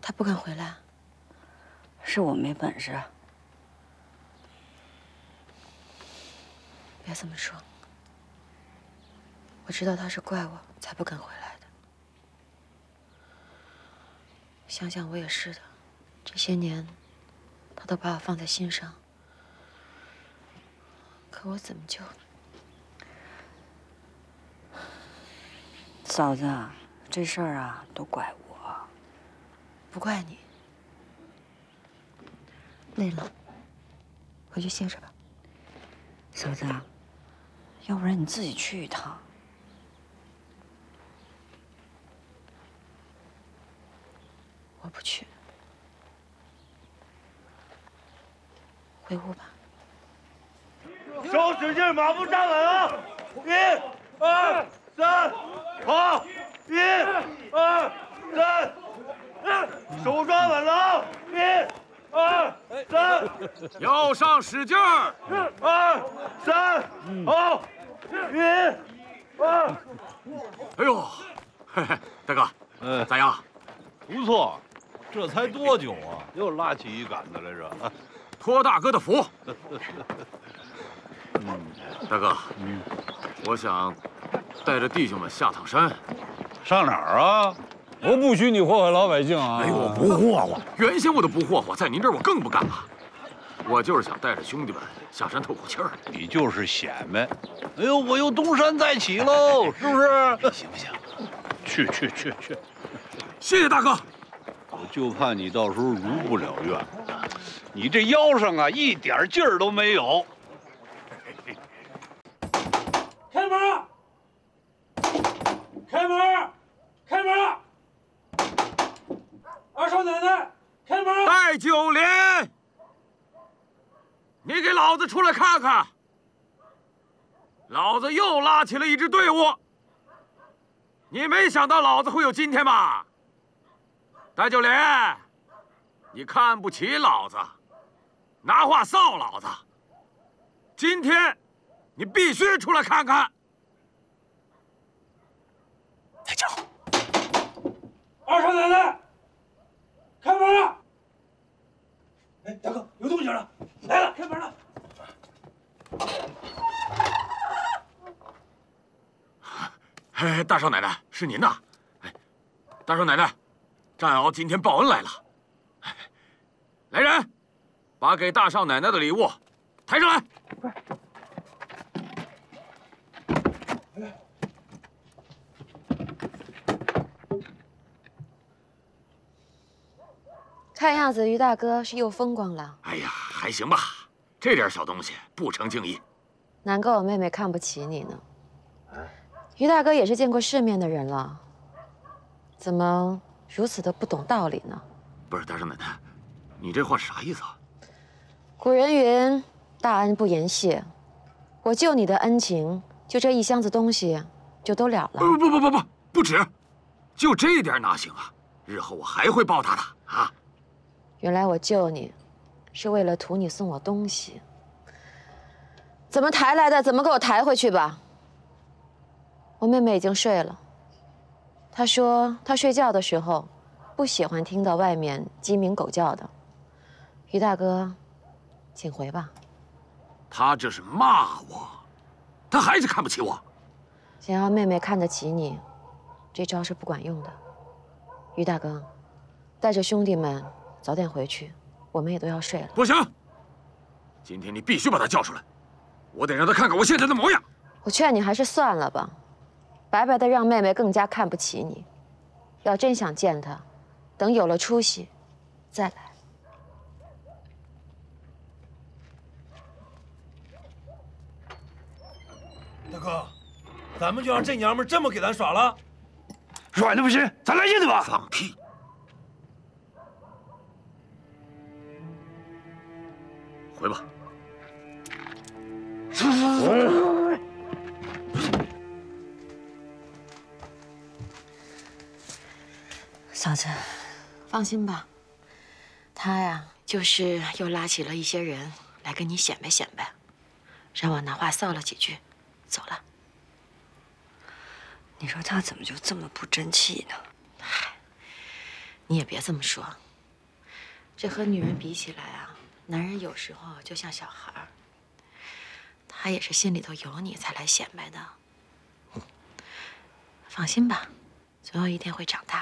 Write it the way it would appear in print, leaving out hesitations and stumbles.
他不肯回来。 是我没本事。 别这么说。我知道他是怪我才不肯回来的。想想我也是的，这些年，他都把我放在心上。可我怎么救呢？ 嫂子，这事儿啊，都怪我。 不怪你。累了，回去歇着吧。 嫂子，要不然你自己去一趟。 我不去，回屋吧。 手使劲，马步站稳啊！1、2、3，好！1、2、3，手抓稳了啊！1、2、3， 腰上使劲儿 ！1、2、3，好！1、2。 哎呦，嘿嘿，大哥，咋样？ 不错，这才多久啊，又拉起一杆子来着。 托大哥的福。大哥，我想带着弟兄们下趟山。 上哪儿啊？我不许你祸害老百姓啊！ 哎呦，我不霍霍，原先我都不霍霍，在您这儿我更不敢了。我就是想带着兄弟们下山透口气儿。 你就是显摆。哎呦，我又东山再起喽，是不是？ 行不行？ 去！ 谢谢大哥。 我就怕你到时候如不了愿。你这腰上啊，一点劲儿都没有。 开门！开门！开门！二少奶奶，开门！ 戴九莲，你给老子出来看看！老子又拉起了一支队伍。你没想到老子会有今天吧？戴九莲，你看不起老子，拿话臊老子。今天，你必须出来看看。再叫。 二少奶奶，开门啊！哎，大哥，有动静了，来了，开门了。 哎，大少奶奶，是您呐！哎，大少奶奶，战鳌今天报恩来了。哎，来人，把给大少奶奶的礼物抬上来。 看样子于大哥是又风光了。 哎呀，还行吧，这点小东西不成敬意。 难怪我妹妹看不起你呢。于大哥也是见过世面的人了，怎么如此的不懂道理呢？ 不是，大少奶奶，你这话是啥意思啊？ 古人云：“大恩不言谢。”我救你的恩情，就这一箱子东西，就都了了。 不止，就这点哪行啊？日后我还会报答的啊！ 原来我救你，是为了图你送我东西。怎么抬来的，怎么给我抬回去吧。我妹妹已经睡了。她说她睡觉的时候，不喜欢听到外面鸡鸣狗叫的。于大哥，请回吧。 他这是骂我，他还是看不起我。 想要妹妹看得起你，这招是不管用的。于大哥，带着兄弟们早点回去，我们也都要睡了。 不行，今天你必须把他叫出来，我得让他看看我现在的模样。 我劝你还是算了吧，白白的让妹妹更加看不起你。要真想见她，等有了出息，再来。 大哥，咱们就让这娘们这么给咱耍了？ 软的不行，咱来硬的吧。 放屁！回吧。 嫂子，放心吧，他呀，就是又拉起了一些人来跟你显摆显摆，让我拿话臊了几句，走了。 你说他怎么就这么不争气呢？ 嗨， 你也别这么说。这和女人比起来啊，男人有时候就像小孩儿，他也是心里头有你才来显摆的。放心吧，总有一天会长大